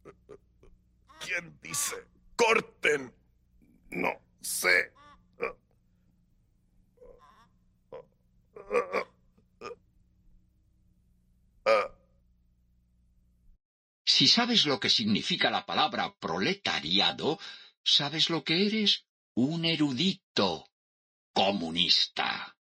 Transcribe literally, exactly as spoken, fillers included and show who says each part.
Speaker 1: ¿Quién dice corten? No sé.
Speaker 2: Si sabes lo que significa la palabra proletariado, sabes lo que eres: un erudito comunista.